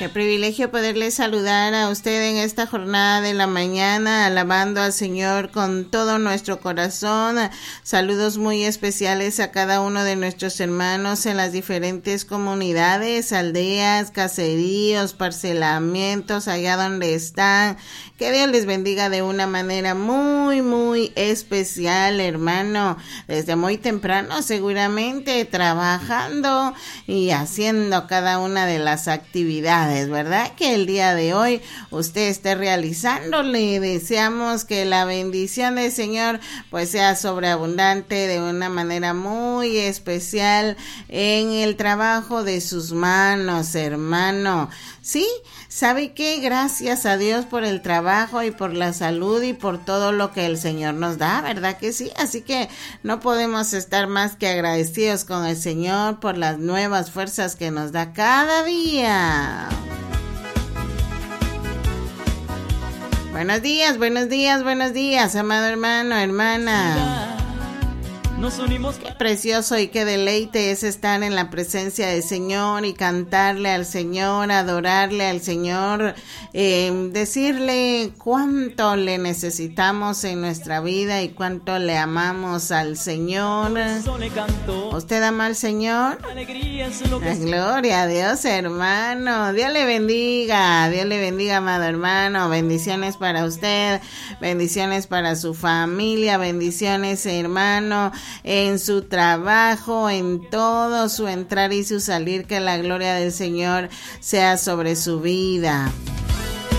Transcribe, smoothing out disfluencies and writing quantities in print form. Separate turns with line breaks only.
Qué privilegio poderle saludar a usted en esta jornada de la mañana, alabando al Señor con todo nuestro corazón. Saludos muy especiales a cada uno de nuestros hermanos en las diferentes comunidades, aldeas, caseríos, parcelamientos, allá donde están. Que Dios les bendiga de una manera muy, muy especial, hermano. Desde muy temprano, seguramente, trabajando y haciendo cada una de las actividades, ¿verdad? Que el día de hoy usted esté realizando. Le deseamos que la bendición del Señor pues sea sobreabundante de una manera muy especial en el trabajo de sus manos, hermano. Sí, ¿sabe qué? Gracias a Dios por el trabajo y por la salud y por todo lo que el Señor nos da, ¿verdad que sí? Así que no podemos estar más que agradecidos con el Señor por las nuevas fuerzas que nos da cada día. Buenos días, buenos días, buenos días, amado hermano, hermana. Nos unimos. Qué precioso y qué deleite es estar en la presencia del Señor y cantarle al Señor, adorarle al Señor, decirle cuánto le necesitamos en nuestra vida y cuánto le amamos al Señor. ¿Usted ama al Señor? Gloria a Dios, hermano. Dios le bendiga, amado hermano. Bendiciones para usted, bendiciones para su familia, bendiciones, hermano, en su trabajo, en todo su entrar y su salir, que la gloria del Señor sea sobre su vida.